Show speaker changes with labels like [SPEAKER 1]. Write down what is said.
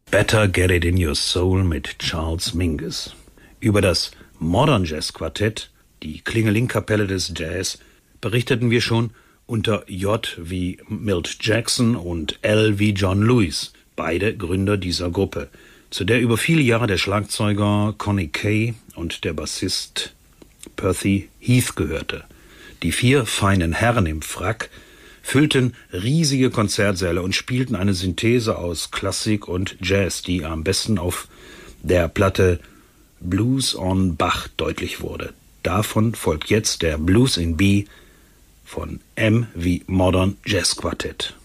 [SPEAKER 1] Better Get It in Your Soul mit Charles Mingus. Über das Modern Jazz Quartett, die Klingeling-Kapelle des Jazz, berichteten wir schon unter J wie Milt Jackson und L wie John Lewis, beide Gründer dieser Gruppe, zu der über viele Jahre der Schlagzeuger Connie Kay und der Bassist Percy Heath gehörte. Die 4 feinen Herren im Frack füllten riesige Konzertsäle und spielten eine Synthese aus Klassik und Jazz, die am besten auf der Platte Blues on Bach deutlich wurde. Davon folgt jetzt der Blues in B von M wie Modern Jazz Quartett.